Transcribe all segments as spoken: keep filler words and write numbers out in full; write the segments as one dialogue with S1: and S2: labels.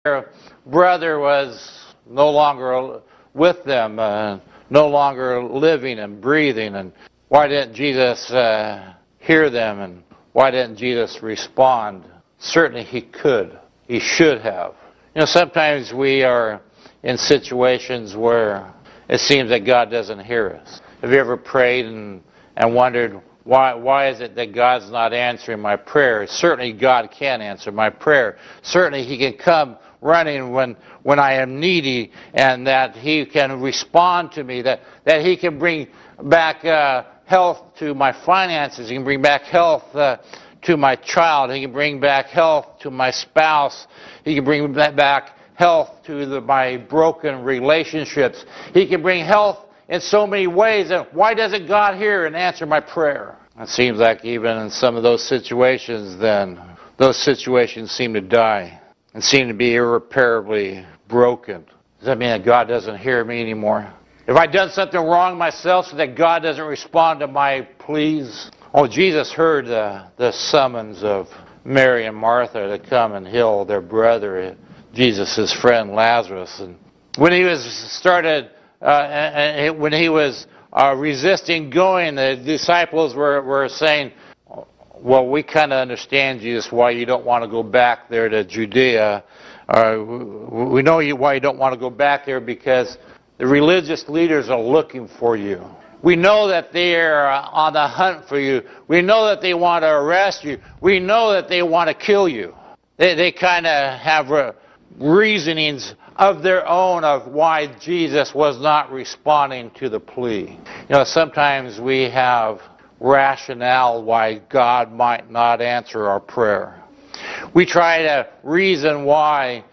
S1: their brother was no longer with them, uh, no longer living and breathing. And why didn't Jesus uh, hear them? And why didn't Jesus respond? Certainly he could. He should have. You know, sometimes we are in situations where it seems that God doesn't hear us. Have you ever prayed and, and wondered, why, why is it that God's not answering my prayer? Certainly God can answer my prayer. Certainly He can come running when, when I am needy, and that He can respond to me, that, that He can bring back uh, health to my finances, He can bring back health uh, to my child, He can bring back health to my spouse, He can bring back health to the, my broken relationships. He can bring health in so many ways. And why doesn't God hear and answer my prayer? It seems like even in some of those situations, then, those situations seem to die and seem to be irreparably broken. Does that mean that God doesn't hear me anymore? Have I done something wrong myself so that God doesn't respond to my pleas? Oh, Jesus heard the, the summons of Mary and Martha to come and heal their brother, Jesus' friend Lazarus. And when he was started, uh, and when he was uh, resisting going, the disciples were, were saying, well, we kind of understand, Jesus, why you don't want to go back there to Judea. Uh, we know you, why you don't want to go back there, because the religious leaders are looking for you. We know that they are on the hunt for you. We know that they want to arrest you. We know that they want to kill you. They, they kind of have re- reasonings of their own of why Jesus was not responding to the plea. You know, sometimes we have rationale why God might not answer our prayer. We try to reason why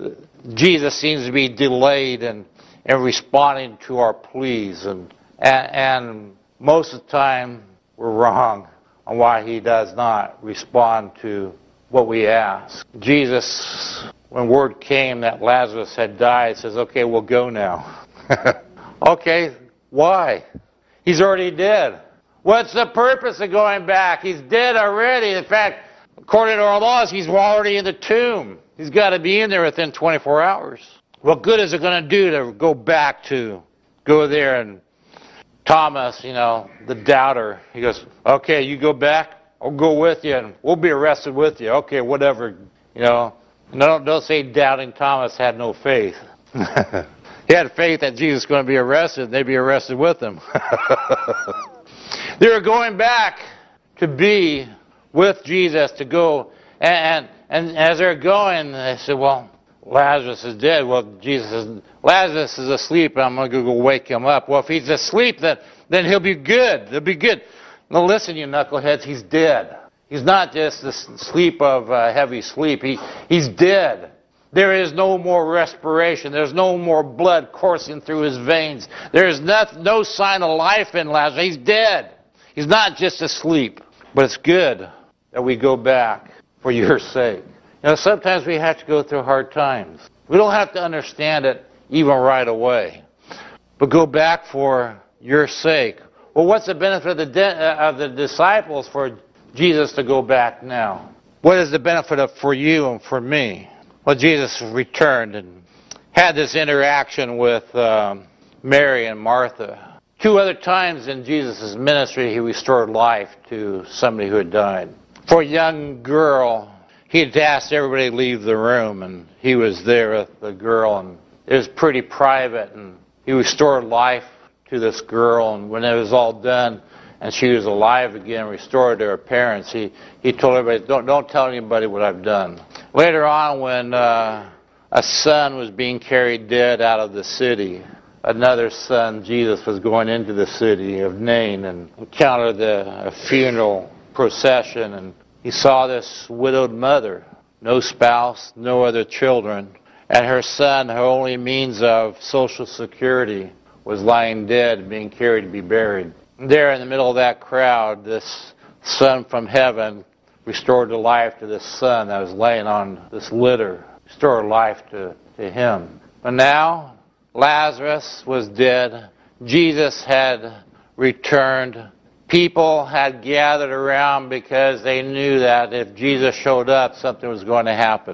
S1: Jesus seems to be delayed in, in responding to our pleas, and, and and most of the time we're wrong on why He does not respond to what we ask. Jesus, when word came that Lazarus had died, says, okay, we'll go now. Okay, why? He's already dead. What's the purpose of going back? He's dead already. In fact, according to our laws, he's already in the tomb. He's got to be in there within twenty-four hours. What good is it going to do to go back to, go there? And Thomas, you know, the doubter, he goes, okay, you go back, I'll go with you, and we'll be arrested with you. Okay, whatever, you know. No, don't say doubting Thomas had no faith. He had faith that Jesus was going to be arrested, and they'd be arrested with him. They were going back to be with Jesus, to go, and, and, and as they're going, they said, well, Lazarus is dead. Well, Jesus is, Lazarus is asleep, and I'm going to go wake him up. Well, if he's asleep, then, then he'll be good. He'll be good. Now listen, you knuckleheads, he's dead. He's not just the sleep of uh, heavy sleep. He, he's dead. There is no more respiration. There's no more blood coursing through his veins. There is no, no sign of life in Lazarus. He's dead. He's not just asleep. But it's good that we go back for your sake. You know, sometimes we have to go through hard times. We don't have to understand it even right away. But go back for your sake. Well, what's the benefit of the, de- of the disciples for Jesus to go back now? What is the benefit of for you and for me? Well, Jesus returned and had this interaction with um, Mary and Martha. Two other times in Jesus' ministry, He restored life to somebody who had died. For a young girl, He had asked everybody to leave the room, and He was there with the girl, and it was pretty private, and He restored life to this girl, and when it was all done, and she was alive again, restored to her parents, he, he told everybody, don't, don't tell anybody what I've done. Later on, when uh, a son was being carried dead out of the city, another son, Jesus, was going into the city of Nain and encountered the, a funeral procession, and he saw this widowed mother, no spouse, no other children, and her son, her only means of social security, was lying dead, being carried to be buried. There in the middle of that crowd, this son from heaven restored the life to this son that was laying on this litter, restored life to, to him. But now, Lazarus was dead. Jesus had returned. People had gathered around because they knew that if Jesus showed up, something was going to happen.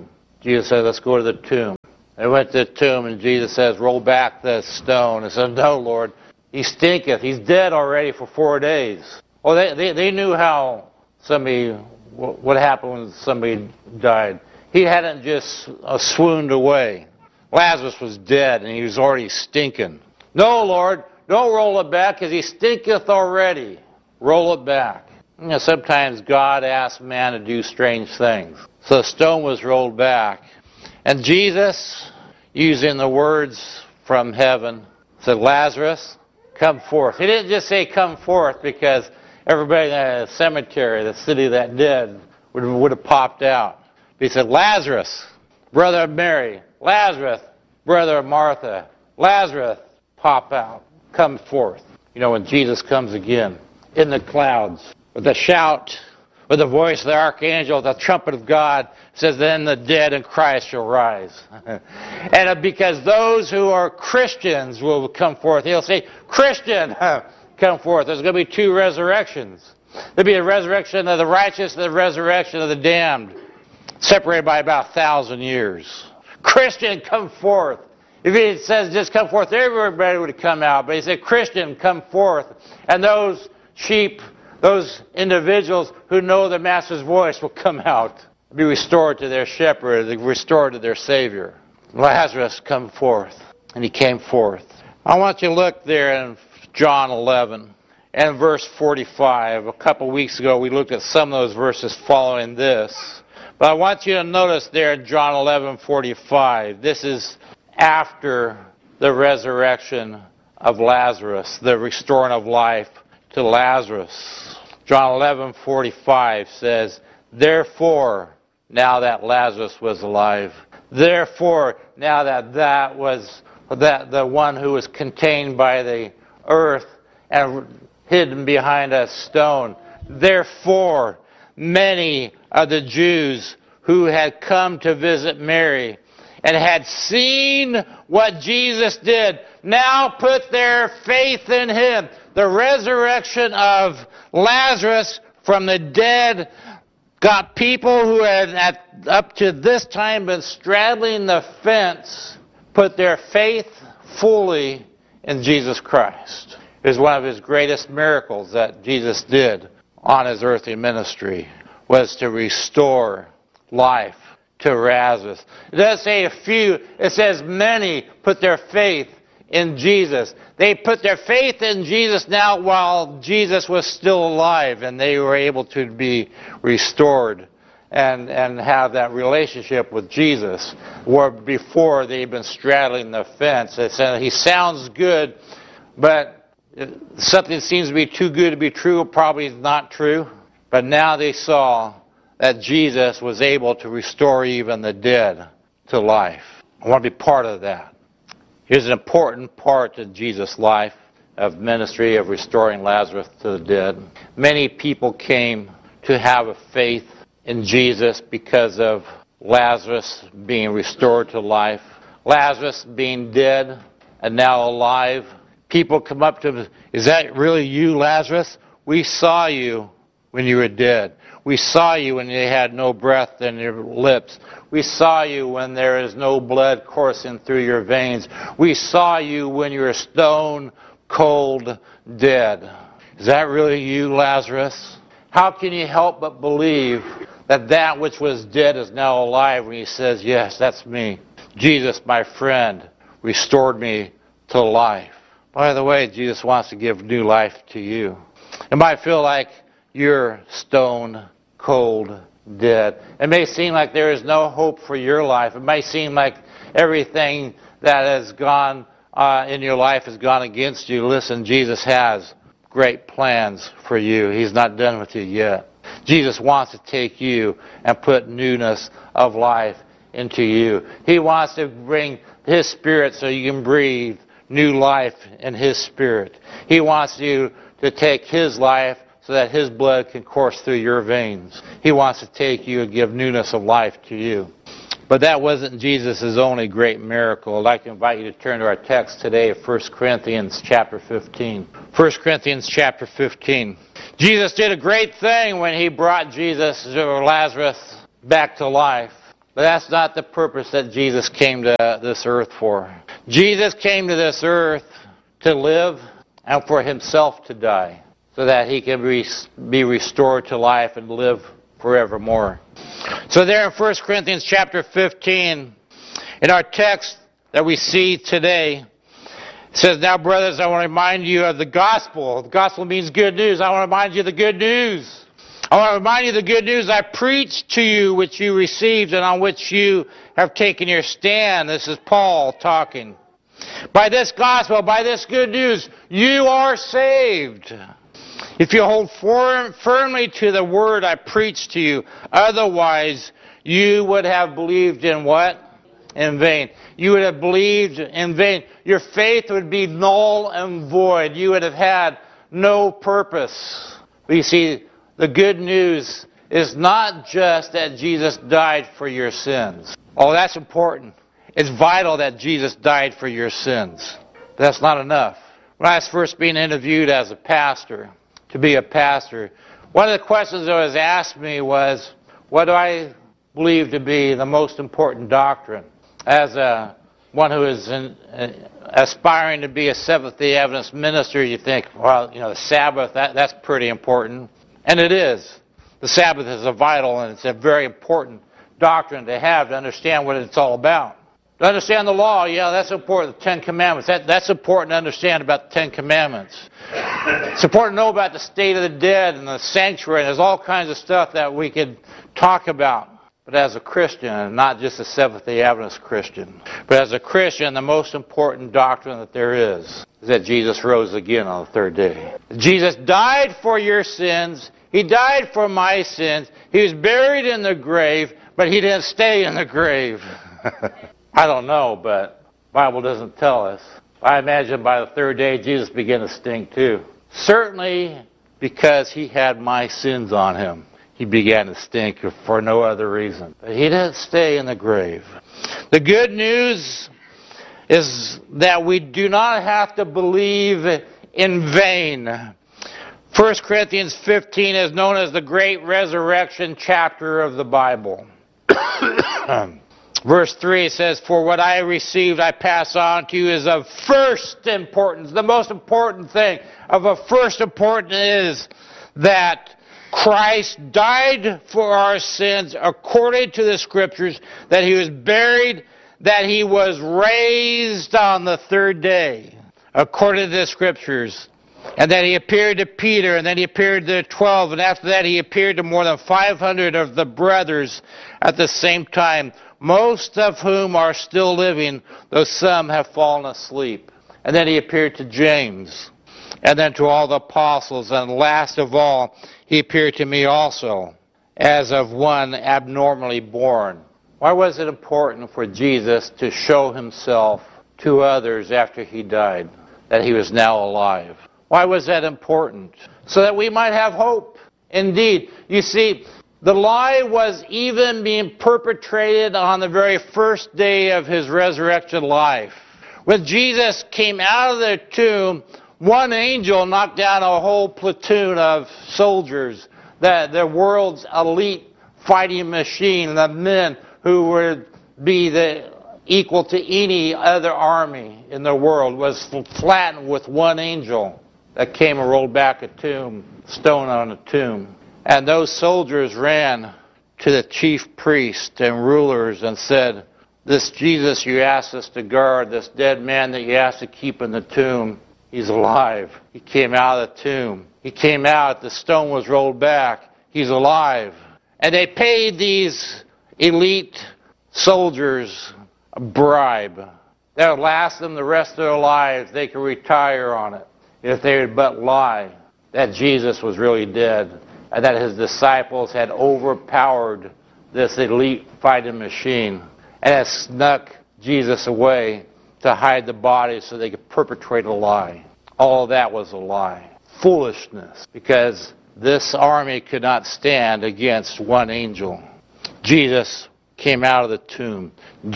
S1: Jesus said, let's go to the tomb. They went to the tomb, and Jesus says, roll back the stone. They said, no, Lord, he stinketh. He's dead already for four days. Oh, they, they, they knew how somebody, what happened when somebody died. He hadn't just uh, swooned away. Lazarus was dead, and he was already stinking. No, Lord, don't roll it back, because he stinketh already. Roll it back. You know, sometimes God asks man to do strange things. So the stone was rolled back. And Jesus, using the words from heaven, said, Lazarus, come forth. He didn't just say come forth because everybody in the cemetery, the city that did, would, would have popped out. He said, Lazarus, brother of Mary, Lazarus, brother of Martha, Lazarus, pop out, come forth. You know, when Jesus comes again in the clouds with a shout, with the voice of the archangel, the trumpet of God, says, then the dead in Christ shall rise. And because those who are Christians will come forth, he'll say, Christian, come forth. There's going to be two resurrections. There'll be a resurrection of the righteous and the resurrection of the damned, separated by about a thousand years. Christian, come forth. If he says just come forth, everybody would come out. But he said, Christian, come forth. And those sheep, those individuals who know the Master's voice will come out, be restored to their shepherd, restored to their Savior. Lazarus, come forth. And he came forth. I want you to look there in John eleven and verse forty-five. A couple weeks ago we looked at some of those verses following this. But I want you to notice there in John eleven forty-five, this is after the resurrection of Lazarus, the restoring of life to Lazarus. John eleven forty-five says, therefore, now that Lazarus was alive, therefore, now that that was that the one who was contained by the earth and hidden behind a stone, therefore, many of the Jews who had come to visit Mary and had seen what Jesus did now put their faith in him. The resurrection of Lazarus from the dead got people who had at, up to this time been straddling the fence put their faith fully in Jesus Christ. It was one of his greatest miracles that Jesus did on his earthly ministry, was to restore life to Lazarus. It doesn't say a few, it says many put their faith in Jesus. They put their faith in Jesus now while Jesus was still alive, and they were able to be restored and, and have that relationship with Jesus, where before they'd been straddling the fence. They said, he sounds good, but something seems to be too good to be true, probably is not true. But now they saw that Jesus was able to restore even the dead to life. I want to be part of that. Here's an important part of Jesus' life, of ministry, of restoring Lazarus to the dead. Many people came to have a faith in Jesus because of Lazarus being restored to life. Lazarus being dead and now alive. People come up to him, is that really you, Lazarus? We saw you when you were dead. We saw you when you had no breath in your lips. We saw you when there is no blood coursing through your veins. We saw you when you were stone cold dead. Is that really you, Lazarus? How can you help but believe that that which was dead is now alive when he says, yes, that's me. Jesus, my friend, restored me to life. By the way, Jesus wants to give new life to you. It might feel like you're stone cold dead. It may seem like there is no hope for your life. It may seem like everything that has gone uh, in your life has gone against you. Listen, Jesus has great plans for you. He's not done with you yet. Jesus wants to take you and put newness of life into you. He wants to bring His Spirit so you can breathe new life in His Spirit. He wants you to take His life so that His blood can course through your veins. He wants to take you and give newness of life to you. But that wasn't Jesus' only great miracle. I'd like to invite you to turn to our text today of First Corinthians chapter fifteen. First Corinthians chapter fifteen. Jesus did a great thing when He brought Jesus or Lazarus back to life. But that's not the purpose that Jesus came to this earth for. Jesus came to this earth to live and for himself to die, so that he can be restored to life and live forevermore. So there in First Corinthians chapter fifteen, in our text that we see today, it says, "Now, brothers, I want to remind you of the gospel." The gospel means good news. I want to remind you of the good news. I want to remind you of the good news I preached to you, which you received and on which you have taken your stand. This is Paul talking. "By this gospel, by this good news, you are saved, if you hold firm, firmly to the word I preached to you. Otherwise, you would have believed in what? In vain." You would have believed in vain. Your faith would be null and void. You would have had no purpose. But you see, the good news is not just that Jesus died for your sins. Oh, that's important. It's vital that Jesus died for your sins. But that's not enough. When I was first being interviewed as a pastor, to be a pastor, one of the questions that was asked me was, what do I believe to be the most important doctrine? As a, one who is in, uh, aspiring to be a Seventh-day Adventist minister, you think, well, you know, the Sabbath, that, that's pretty important. And it is. The Sabbath is a vital and it's a very important doctrine to have, to understand what it's all about. To understand the law, yeah, that's important. The Ten Commandments, that, that's important to understand about the Ten Commandments. It's important to know about the state of the dead and the sanctuary. And there's all kinds of stuff that we could talk about. But as a Christian, and not just a Seventh-day Adventist Christian, but as a Christian, the most important doctrine that there is is that Jesus rose again on the third day. Jesus died for your sins. He died for my sins. He was buried in the grave, but he didn't stay in the grave. I don't know, but the Bible doesn't tell us. I imagine by the third day, Jesus began to stink too. Certainly because he had my sins on him. He began to stink for no other reason. But he didn't stay in the grave. The good news is that we do not have to believe in vain. First Corinthians fifteen is known as the great resurrection chapter of the Bible. Verse three says, "For what I received I pass on to you is of first importance." The most important thing of a first importance is that Christ died for our sins according to the Scriptures, that he was buried, that he was raised on the third day according to the Scriptures, and that he appeared to Peter, and then he appeared to the twelve, and after that he appeared to more than five hundred of the brothers at the same time, most of whom are still living, though some have fallen asleep. And then he appeared to James, and then to all the apostles, and last of all, he appeared to me also, as of one abnormally born. Why was it important for Jesus to show himself to others after he died, that he was now alive? Why was that important? So that we might have hope. Indeed, you see, the lie was even being perpetrated on the very first day of his resurrection life. When Jesus came out of the tomb, one angel knocked down a whole platoon of soldiers, the, the world's elite fighting machine, the men who would be the equal to any other army in the world, was flattened with one angel that came and rolled back a tomb, stone on a tomb. And those soldiers ran to the chief priests and rulers and said, "This Jesus you asked us to guard, this dead man that you asked to keep in the tomb, he's alive. He came out of the tomb. He came out, the stone was rolled back. He's alive." And they paid these elite soldiers a bribe that would last them the rest of their lives. They could retire on it if they would but lie that Jesus was really dead and that his disciples had overpowered this elite fighting machine and had snuck Jesus away to hide the body so they could perpetrate a lie. All of that was a lie. Foolishness, because this army could not stand against one angel. Jesus came out of the tomb.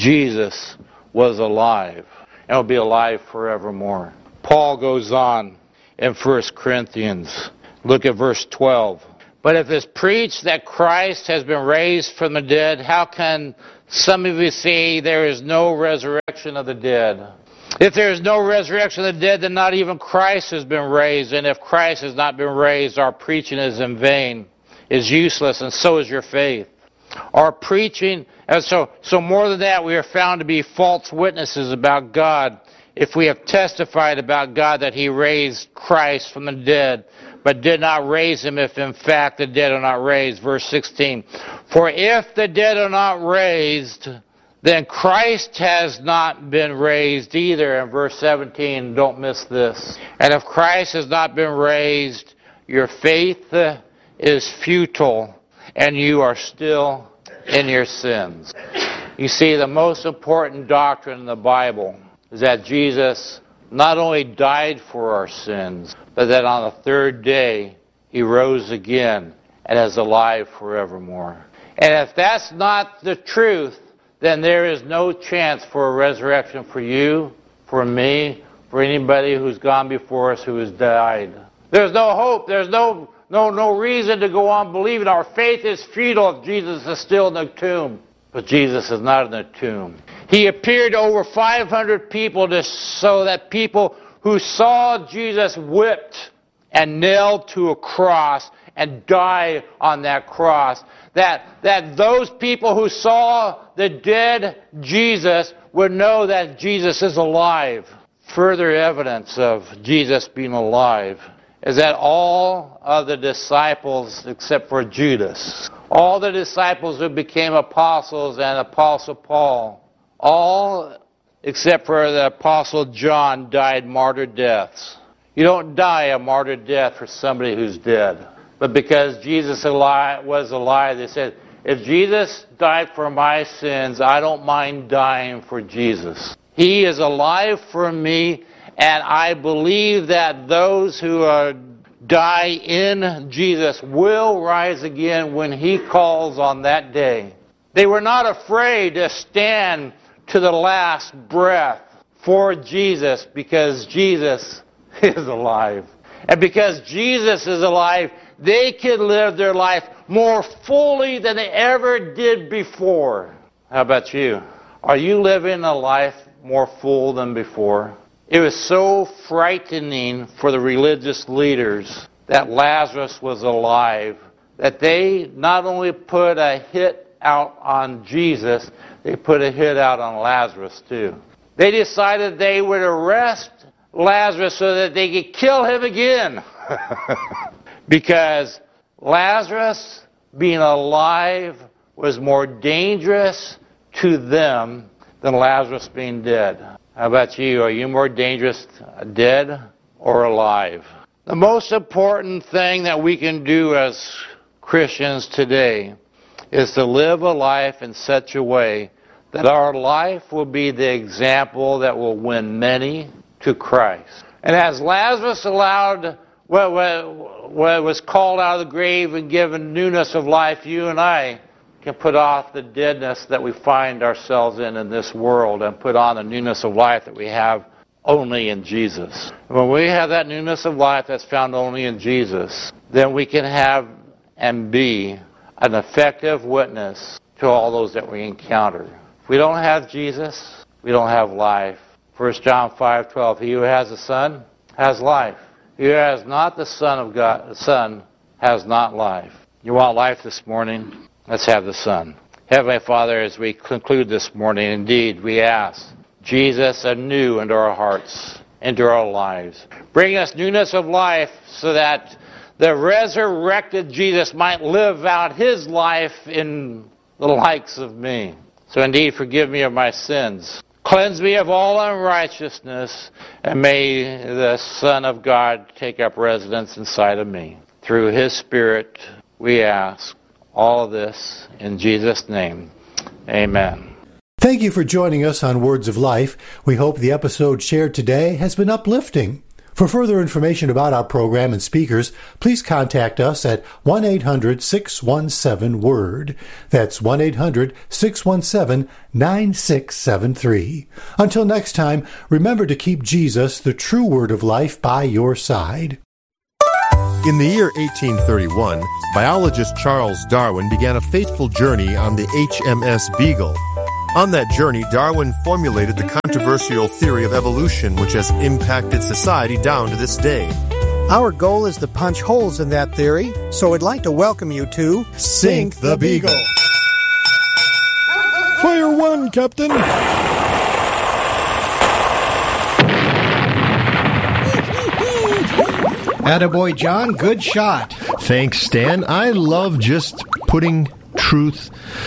S1: Jesus was alive and will be alive forevermore. Paul goes on in First Corinthians. Look at verse twelve. "But if it's preached that Christ has been raised from the dead, how can Some of you say there is no resurrection of the dead. If there is no resurrection of the dead, then not even Christ has been raised. And if Christ has not been raised, our preaching is in vain, is useless, and so is your faith. Our preaching, and so, so more than that, we are found to be false witnesses about God if we have testified about God that He raised Christ from the dead, but did not raise Him if in fact the dead are not raised. Verse sixteen, for if the dead are not raised, then Christ has not been raised either. And verse seventeen, don't miss this. And if Christ has not been raised, your faith is futile, and you are still in your sins. You see, the most important doctrine in the Bible is that Jesus not only died for our sins, but that on the third day He rose again and is alive forevermore. And if that's not the truth, then there is no chance for a resurrection for you, for me, for anybody who's gone before us who has died. There's no hope. There's no no no reason to go on believing. Our faith is futile if Jesus is still in the tomb. But Jesus is not in the tomb. He appeared to over five hundred people to, so that people who saw Jesus whipped and nailed to a cross and die on that cross, that, that those people who saw the dead Jesus would know that Jesus is alive. Further evidence of Jesus being alive is that all of the disciples, except for Judas, all the disciples who became apostles and Apostle Paul, all except for the Apostle John died martyr deaths. You don't die a martyr death for somebody who's dead. But because Jesus was alive, they said, if Jesus died for my sins, I don't mind dying for Jesus. He is alive for me, and I believe that those who are, die in Jesus will rise again when He calls on that day. They were not afraid to stand to the last breath for Jesus because Jesus is alive. And because Jesus is alive, they can live their life more fully than they ever did before. How about you? Are you living a life more full than before? It was so frightening for the religious leaders that Lazarus was alive that they not only put a hit out on Jesus, they put a hit out on Lazarus too. They decided they would arrest Lazarus so that they could kill him again. Because Lazarus being alive was more dangerous to them than Lazarus being dead. How about you? Are you more dangerous dead or alive? The most important thing that we can do as Christians today is to live a life in such a way that our life will be the example that will win many to Christ. And as Lazarus allowed what was called out of the grave and given newness of life, you and I can put off the deadness that we find ourselves in in this world and put on the newness of life that we have only in Jesus. When we have that newness of life that's found only in Jesus, then we can have and be an effective witness to all those that we encounter. If we don't have Jesus, we don't have life. First John five twelve, he who has the Son has life. He who has not the Son of God, the Son has not life. You want life this morning? Let's have the Son. Heavenly Father, as we conclude this morning, indeed, we ask Jesus anew into our hearts, into our lives. Bring us newness of life so that the resurrected Jesus might live out His life in the likes of me. So indeed, forgive me of my sins. Cleanse me of all unrighteousness, and may the Son of God take up residence inside of me. Through His Spirit, we ask all of this in Jesus' name. Amen.
S2: Thank you for joining us on Words of Life. We hope the episode shared today has been uplifting. For further information about our program and speakers, please contact us at one eight hundred six one seven WORD. That's one eight hundred six one seven nine six seven three. Until next time, remember to keep Jesus, the true Word of life, by your side.
S3: In the year eighteen thirty-one, biologist Charles Darwin began a fateful journey on the H M S Beagle. On that journey, Darwin formulated the controversial theory of evolution, which has impacted society down to this day.
S4: Our goal is to punch holes in that theory, so I'd like to welcome you to
S3: Sink the Beagle.
S4: Fire one, Captain. Attaboy, John. Good shot.
S5: Thanks, Stan. I love just putting truth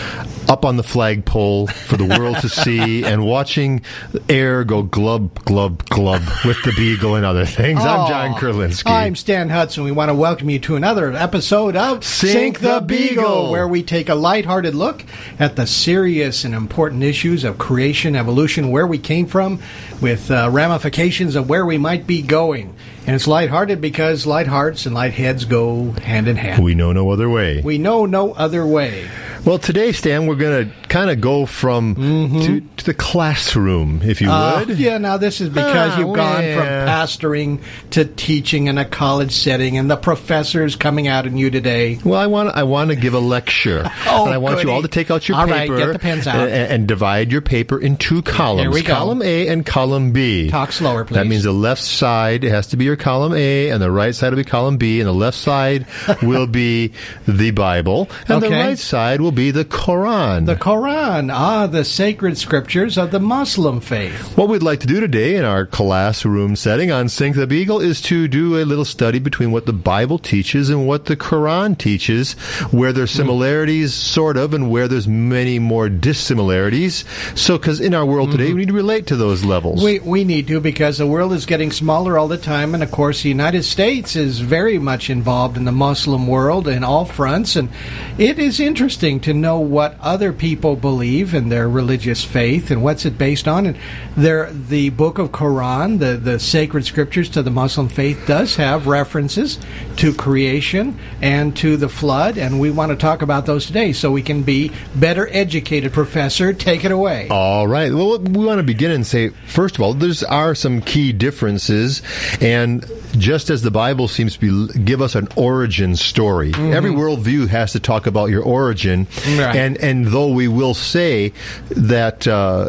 S5: up on the flagpole for the world to see and watching air go glub, glub, glub with the beagle and other things.
S4: Oh,
S5: I'm John Kurlinski.
S4: I'm Stan Hudson. We want to welcome you to another episode of
S5: Sink,
S4: Sink
S5: the
S4: the Beagle,
S5: Beagle,
S4: where we take a lighthearted look at the serious and important issues of creation, evolution, where we came from, with uh, ramifications of where we might be going. And it's lighthearted because light hearts and light heads go hand in hand.
S5: We know no other way.
S4: We know no other way.
S5: Well, today, Stan, we're going to kind of go from
S4: Mm-hmm.
S5: to, to the classroom, if you
S4: Uh,
S5: would.
S4: yeah, now this is because
S5: Ah,
S4: you've gone from
S5: well.
S4: pastoring to teaching in a college setting, and the professor's coming out at you today.
S5: Well, I want I want to give a lecture,
S4: Oh,
S5: and I want
S4: goody.
S5: you all to take out your
S4: All right,
S5: paper
S4: get the pens out.
S5: And, and divide your paper in two columns.
S4: Here we go.
S5: Column A and column B.
S4: Talk slower, please.
S5: That means the left side has to be your column A, and the right side will be column B, and the left side will be the Bible, and the
S4: Okay.
S5: right side will be the Quran.
S4: The Quran, ah, the sacred scriptures of the Muslim faith.
S5: What we'd like to do today in our classroom setting on Sink the Beagle is to do a little study between what the Bible teaches and what the Quran teaches, where there's similarities, sort of, and where there's many more dissimilarities. So, because in our world today, we need to relate to those levels.
S4: We we need to, because the world is getting smaller all the time, and of course the United States is very much involved in the Muslim world in all fronts, and it is interesting to know what other people believe in their religious faith and what's it based on. And there, the book of Quran, the, the sacred scriptures to the Muslim faith, does have references to creation and to the flood, and we want to talk about those today so we can be better educated. Professor, take it away.
S5: All right. Well, we want to begin and say, first of all, there are some key differences, and just as the Bible seems to be, give us an origin story,
S4: Mm-hmm.
S5: every worldview has to talk about your origin,
S4: Right.
S5: and and though we will say that uh,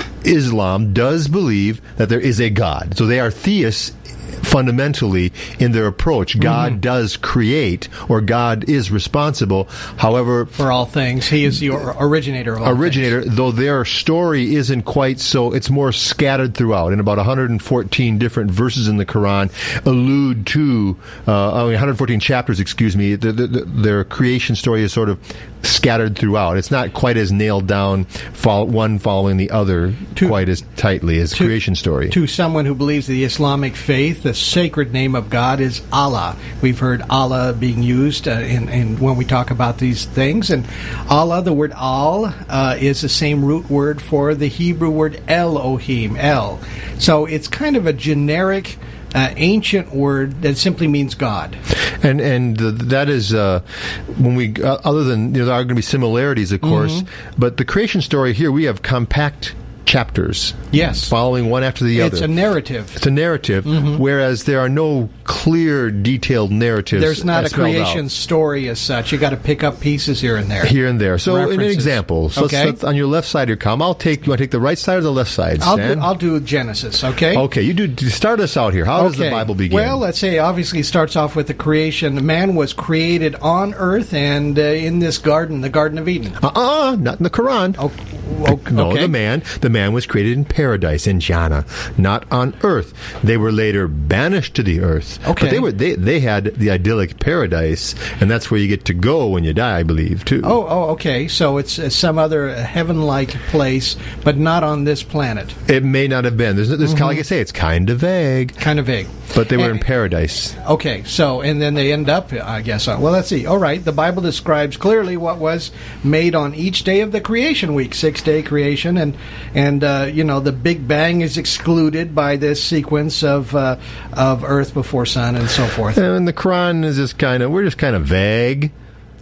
S5: Islam does believe that there is a God, so they are theists fundamentally in their approach. God
S4: Mm-hmm.
S5: does create, or God is responsible. However,
S4: For all things, he is the or- originator of all
S5: originator, though their story isn't quite so, it's more scattered throughout. And about one hundred fourteen different verses in the Quran allude to, uh, one hundred fourteen chapters, excuse me, the, the, the, their creation story is sort of scattered throughout. It's not quite as nailed down, fol- one following the other
S4: To-
S5: quite as tightly as
S4: To-
S5: creation story.
S4: To someone who believes the Islamic faith, the sacred name of God is Allah. We've heard Allah being used uh, in, in when we talk about these things. And Allah, the word al, uh, is the same root word for the Hebrew word Elohim, El. So it's kind of a generic, uh, ancient word that simply means God.
S5: And and uh, that is uh, when we uh, other than, you know, there are going to be similarities, of course,
S4: Mm-hmm.
S5: but the creation story here, we have compact chapters.
S4: Yes.
S5: Following one after the
S4: It's
S5: other.
S4: a narrative.
S5: It's a narrative, whereas there are no clear, detailed narratives.
S4: There's not
S5: uh,
S4: a
S5: spelled
S4: creation
S5: out
S4: story as such. You got to pick up pieces here and there.
S5: here and there. So, in an
S4: References.
S5: example, so let's-
S4: Okay.
S5: let's- on your left side of your column, I'll take. You want to take the right side or the left side,
S4: I'll
S5: Stan?
S4: do, I'll do Genesis, okay?
S5: Okay, you do. Start us out here. How does the Bible begin?
S4: Well, let's say obviously it starts off with the creation. Man was created on earth and uh, in this garden, the Garden of Eden.
S5: uh-uh, not in the Quran.
S4: Oh, oh,
S5: No,
S4: okay.
S5: the man, the man was created in paradise in Jannah, not on earth. They were later banished to the earth.
S4: Okay.
S5: But they were they they had the idyllic paradise, and that's where you get to go when you die, I believe, too.
S4: Oh, oh, okay. So it's uh, some other heaven-like place, but not on this planet.
S5: It may not have been. There's, there's like I say, it's kind of vague.
S4: Kind of vague.
S5: But they were in
S4: And-
S5: paradise.
S4: Okay, so, and then they end up, I guess, uh, well, let's see. All right, the Bible describes clearly what was made on each day of the creation week, six-day creation, and, and uh, you know, the Big Bang is excluded by this sequence of uh, of earth before sun and so forth.
S5: And the Quran is just kind of, we're just kind of vague.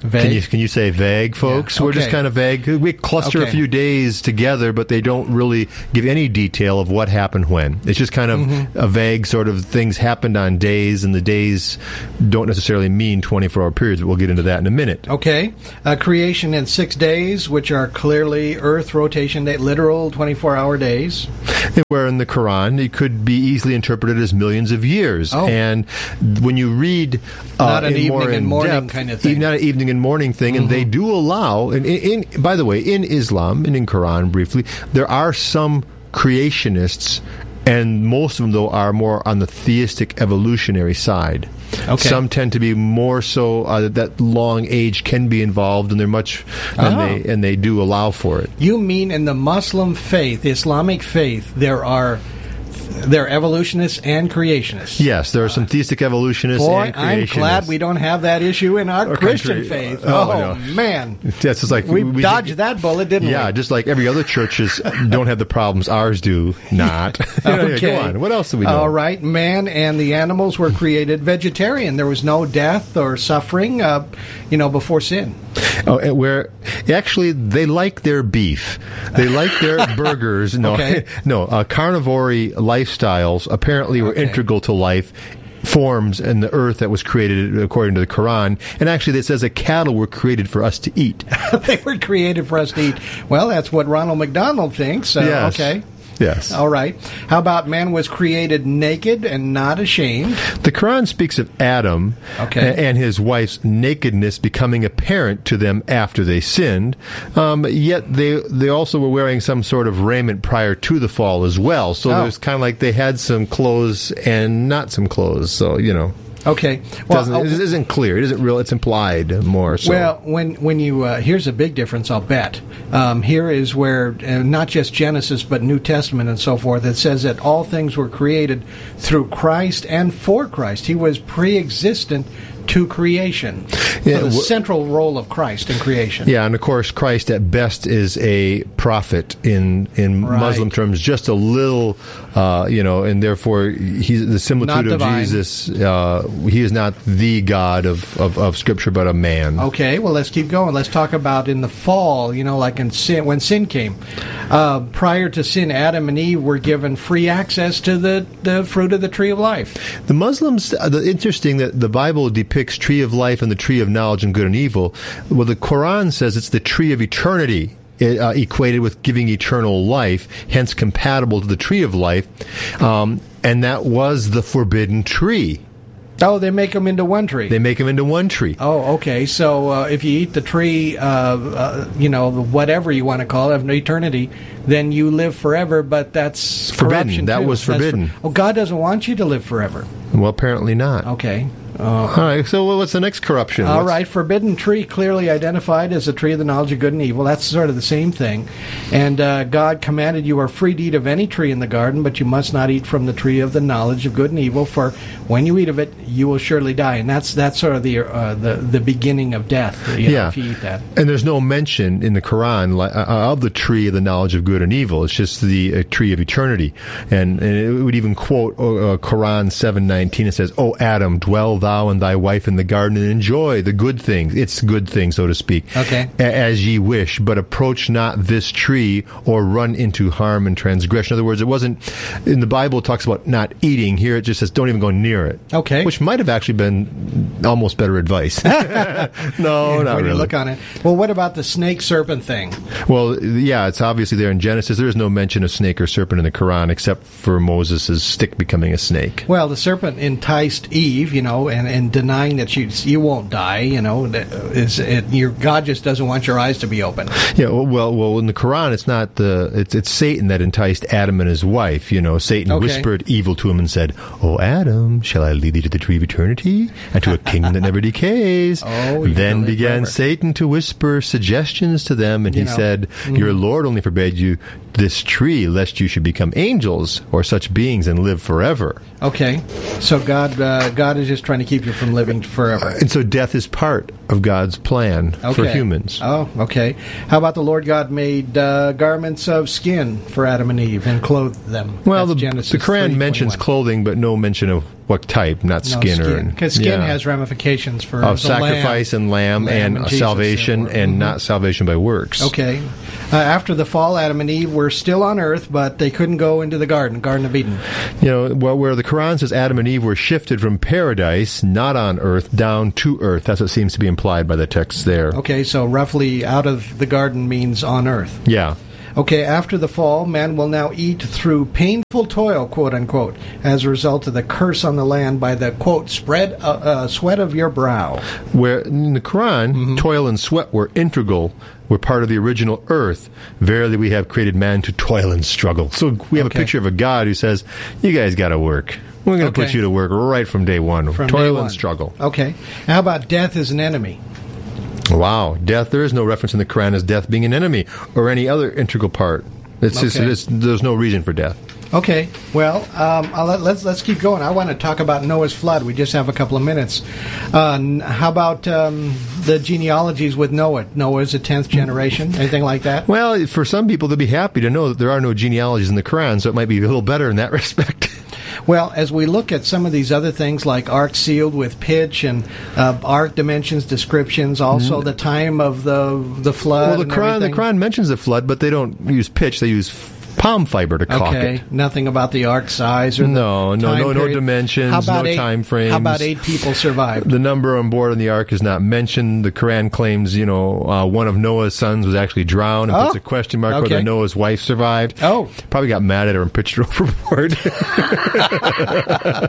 S4: Vague?
S5: Can you can you say vague, folks?
S4: Yeah.
S5: We're just
S4: Okay.
S5: kind of vague. We cluster
S4: Okay.
S5: a few days together, but they don't really give any detail of what happened when. It's just kind of
S4: Mm-hmm.
S5: a vague sort of things happened on days, and the days don't necessarily mean twenty-four hour periods, but we'll get into that in a minute.
S4: Okay. Uh, creation in six days, which are clearly Earth rotation day, literal twenty-four hour days.
S5: Where in the Quran, it could be easily interpreted as millions of years.
S4: Oh.
S5: And when you read uh,
S4: Not an
S5: in more
S4: evening and
S5: in
S4: morning
S5: depth,
S4: kind of thing.
S5: even not an evening and morning thing, and they do allow, and in, in by the way, in Islam and in Quran briefly, there are some creationists, and most of them, though, are more on the theistic evolutionary side.
S4: Okay.
S5: Some tend to be more so uh, that long age can be involved, and they're much, and
S4: Oh.
S5: they and they do allow for it.
S4: You mean in the Muslim faith, the Islamic faith, there are there are evolutionists and creationists?
S5: Yes, there are some theistic evolutionists
S4: Boy,
S5: and
S4: I'm
S5: creationists.
S4: glad we don't have that issue in our,
S5: Our
S4: Christian
S5: country.
S4: faith.
S5: Oh,
S4: Oh,
S5: no.
S4: man.
S5: That's just like
S4: We,
S5: we
S4: dodged that bullet, didn't
S5: Yeah,
S4: we?
S5: just like every other churches don't have the problems ours do not. Yeah,
S4: Okay.
S5: Go on. What else do we know?
S4: All right. Man and the animals were created vegetarian. There was no death or suffering, uh, you know, before sin.
S5: Oh, and where actually they like their beef, they like their burgers. No,
S4: Okay.
S5: no, uh, carnivore lifestyles apparently were
S4: Okay.
S5: integral to life forms in the earth that was created according to the Quran. And actually, it says that cattle were created for us to eat.
S4: They were created for us to eat. Well, that's what Ronald McDonald thinks. So,
S5: Yes.
S4: okay.
S5: Yes.
S4: All right. How about man was created naked and not ashamed?
S5: The Quran speaks of Adam
S4: Okay.
S5: a- and his wife's nakedness becoming apparent to them after they sinned. Um, yet they they also were wearing some sort of raiment prior to the fall as well. So
S4: Oh.
S5: there's kind of like they had some clothes and not some clothes. So you know,
S4: Okay. Well,
S5: doesn't,
S4: uh,
S5: it isn't clear. It isn't real. It's implied more. So.
S4: Well, when when you uh, here's a big difference, I'll bet. Um, here is where uh, not just Genesis but New Testament and so forth. It says that all things were created through Christ and for Christ. He was pre-existent to creation.
S5: Yeah,
S4: so the
S5: wh-
S4: central role of Christ in creation.
S5: Yeah, and of course, Christ at best is a prophet in in
S4: Right.
S5: Muslim terms, just a little, uh, you know, and therefore he's the similitude
S4: Not
S5: of
S4: divine.
S5: Jesus. Uh, he is not the God of, of, of Scripture, but a man.
S4: Okay, well, let's keep going. Let's talk about in the fall, you know, like in sin, when sin came. Uh, prior to sin, Adam and Eve were given free access to the, the fruit of the tree of life.
S5: The Muslims, uh, the interesting that the Bible depicts tree of life and the tree of knowledge and good and evil. Well, the Quran says it's the tree of eternity. Uh, equated with giving eternal life, hence compatible to the tree of life, um, and that was the forbidden tree.
S4: Oh, they make them into one tree.
S5: They make them into one tree.
S4: Oh, okay. So uh, if you eat the tree, uh, uh, you know, whatever you want to call it, of eternity, then you live forever. But that's
S5: Forbidden.
S4: corruption,
S5: That
S4: too.
S5: was
S4: That's
S5: forbidden.
S4: oh, God doesn't want you to live forever.
S5: Well, apparently not.
S4: Okay. Uh,
S5: All right. So, what's the next corruption?
S4: all
S5: What's-
S4: right. Forbidden tree, clearly identified as the tree of the knowledge of good and evil. That's sort of the same thing. And uh, God commanded you are free to eat of any tree in the garden, but you must not eat from the tree of the knowledge of good and evil. For when you eat of it, you will surely die. And that's that's sort of the uh, the the beginning of death. You know,
S5: Yeah.
S4: if you eat that.
S5: And there's no mention in the Quran li- uh, of the tree of the knowledge of good and evil. It's just the uh, tree of eternity. And, and it would even quote uh, Quran seven nineteen. It says, "O Adam, dwell thou and thy wife in the garden and enjoy the good things." It's good things, so to speak.
S4: Okay.
S5: "a- As ye wish, but approach not this tree or run into harm and transgression." In other words, it wasn't, in the Bible it talks about not eating. Here it just says, don't even go near it.
S4: Okay.
S5: Which might have actually been almost better advice. No, not
S4: when
S5: really.
S4: you look on it. Well, what about the snake serpent thing?
S5: Well, yeah, it's obviously there in Genesis. There is no mention of snake or serpent in the Quran except for Moses' stick becoming a snake.
S4: Well, the serpent enticed Eve, you know, and, and denying that you you won't die, you know, that is it, your God just doesn't want your eyes to be open.
S5: Yeah, well, well, well, in the Quran, it's not the it's it's Satan that enticed Adam and his wife. You know, Satan
S4: Okay.
S5: whispered evil to him and said, "O Adam, shall I lead thee to the tree of eternity and to a kingdom that never decays?"
S4: Oh, you
S5: then
S4: can live
S5: began
S4: forever.
S5: Satan to whisper suggestions to them, and
S4: You
S5: he
S4: know.
S5: said, "Your Lord only forbade you this tree, lest you should become angels or such beings and live forever."
S4: Okay, so God uh, God is just trying to keep you from living forever.
S5: And so death is part of God's plan
S4: okay.
S5: for humans.
S4: Oh, okay. How about the Lord God made uh, garments of skin for Adam and Eve and clothed them?
S5: Well,
S4: That's
S5: the,
S4: Genesis
S5: the Quran
S4: three,
S5: mentions
S4: twenty-one.
S5: clothing, but no mention of what type, not
S4: No,
S5: skin. or
S4: Because skin
S5: yeah.
S4: has ramifications for
S5: of
S4: the
S5: sacrifice
S4: lamb.
S5: and lamb,
S4: Lamb
S5: and,
S4: and Jesus,
S5: salvation,
S4: yeah.
S5: and
S4: Mhm.
S5: not salvation by works.
S4: Okay. Uh, after the fall, Adam and Eve were still on earth, but they couldn't go into the garden, Garden of Eden.
S5: You know, well, where the Quran says Adam and Eve were shifted from paradise, not on earth, down to earth. That's what seems to be implied by the text there.
S4: Okay, so roughly out of the garden means on earth.
S5: Yeah.
S4: Okay, after the fall, man will now eat through painful toil, quote unquote, as a result of the curse on the land by the, quote, spread uh, uh, sweat of your brow.
S5: Where in the Quran, mm-hmm. toil and sweat were integral, were part of the original earth. Verily we have created man to toil and struggle. So we have
S4: okay.
S5: a picture of a God who says, you guys got to work. We're going to
S4: okay.
S5: put you to work right from day one.
S4: From
S5: toil
S4: day
S5: and
S4: one.
S5: struggle.
S4: Okay. How about death as an enemy?
S5: Wow. Death, there is no reference in the Quran as death being an enemy or any other integral part. It's
S4: okay.
S5: just, it's, there's no reason for death.
S4: Okay, well, um, I'll let, let's let's keep going. I want to talk about Noah's flood. We just have a couple of minutes. Uh, how about um, the genealogies with Noah? Noah's a tenth generation, anything like that?
S5: Well, for some people, they'll be happy to know that there are no genealogies in the Quran, so it might be a little better in that respect.
S4: Well, as we look at some of these other things like ark sealed with pitch and uh, ark dimensions, descriptions, also mm. the time of the the flood.
S5: Well, the
S4: and
S5: Quran, the
S4: everything.
S5: Quran mentions the flood, but they don't use pitch; they use palm fiber to caulk
S4: okay.
S5: it.
S4: Nothing about the ark size or
S5: no,
S4: the
S5: no,
S4: time
S5: no, no
S4: period.
S5: dimensions,
S4: how about
S5: no
S4: eight,
S5: time frames.
S4: How about eight people survived?
S5: The number on board on the ark is not mentioned. The Quran claims, you know, uh, one of Noah's sons was actually drowned, and
S4: oh.
S5: puts a question mark
S4: okay.
S5: whether Noah's wife survived.
S4: Oh,
S5: probably got mad at her and pitched her overboard.
S4: uh,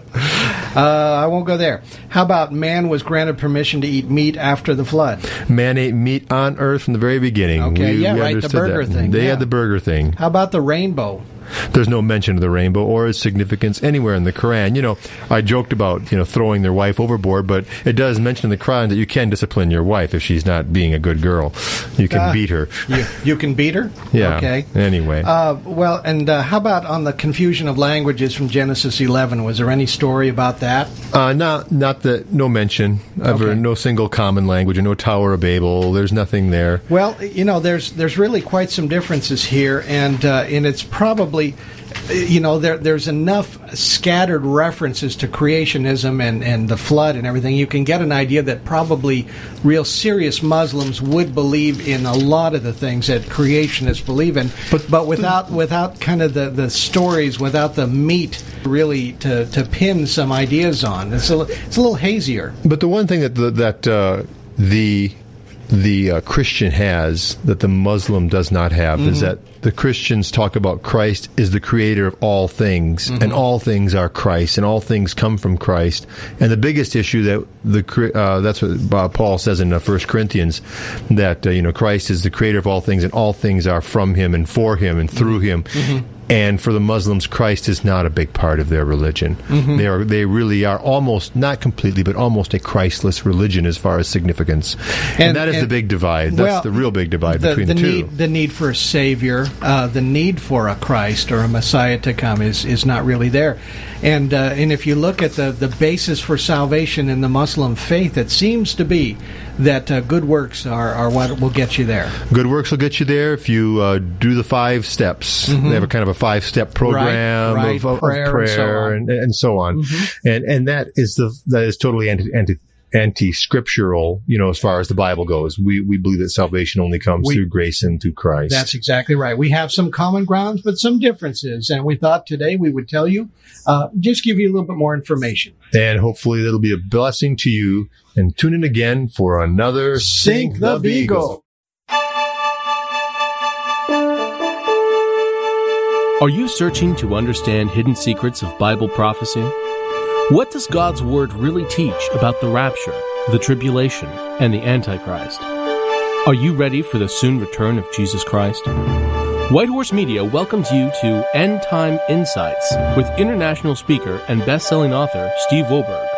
S4: I won't go there. How about man was granted permission to eat meat after the flood?
S5: Man ate meat on earth from the very beginning.
S4: Okay,
S5: we,
S4: yeah,
S5: we
S4: right, the
S5: understood
S4: burger
S5: that.
S4: thing.
S5: They
S4: yeah.
S5: had the burger thing.
S4: How about the rainbow?
S5: There's no mention of the rainbow or its significance anywhere in the Quran. You know, I joked about, you know, throwing their wife overboard, but it does mention in the Quran that you can discipline your wife if she's not being a good girl. You can
S4: uh,
S5: beat her.
S4: You, you can beat her?
S5: Yeah.
S4: Okay.
S5: Anyway.
S4: Uh, well, and uh, how about on the confusion of languages from Genesis eleven? Was there any story about that?
S5: Uh, not, not that, no mention of
S4: Okay.
S5: no single common language, or no Tower of Babel. There's nothing there.
S4: Well, you know, there's there's really quite some differences here, and uh, and it's probably, you know, there there's enough scattered references to creationism and, and the flood and everything. You can get an idea that probably real serious Muslims would believe in a lot of the things that creationists believe in, but but without without kind of the, the stories, without the meat really to, to pin some ideas on. It's a it's a little hazier.
S5: But the one thing that the, that uh, the the uh, Christian has that the Muslim does not have mm-hmm. is that the Christians talk about Christ is the creator of all things, mm-hmm. and all things are Christ, and all things come from Christ. And the biggest issue that the uh, that's what Paul says in uh, First Corinthians, that uh, you know Christ is the creator of all things, and all things are from Him and for Him and through Him. Mm-hmm. And for the Muslims, Christ is not a big part of their religion. Mm-hmm. They are, they really are almost, not completely, but almost a Christless religion as far as significance. And, and that is and, the big divide. That's
S4: well,
S5: the real big divide
S4: the,
S5: between
S4: the,
S5: the two.
S4: Need, the need for a Savior, uh, the need for a Christ or a Messiah to come is, is not really there. And uh, and if you look at the, the basis for salvation in the Muslim faith, it seems to be that uh, good works are, are what will get you there.
S5: Good works will get you there if you uh, do the five steps. Mm-hmm. They have a kind of a five-step program
S4: right, right.
S5: Of, of
S4: prayer,
S5: prayer
S4: and
S5: and,
S4: so on,
S5: and so on. Mm-hmm. And and that is the that is totally anti, anti anti-scriptural, you know, as far as the Bible goes. We we believe that salvation only comes we, through grace and through Christ.
S4: That's exactly right. We have some common grounds, but some differences. And we thought today we would tell you, uh, just give you a little bit more information.
S5: And hopefully that'll be a blessing to you. And tune in again for another
S4: Sink, Sink the Beagle.
S6: Are you searching to understand hidden secrets of Bible prophecy? What does God's Word really teach about the rapture, the tribulation, and the Antichrist? Are you ready for the soon return of Jesus Christ? White Horse Media welcomes you to End Time Insights with international speaker and best-selling author Steve Wohlberg.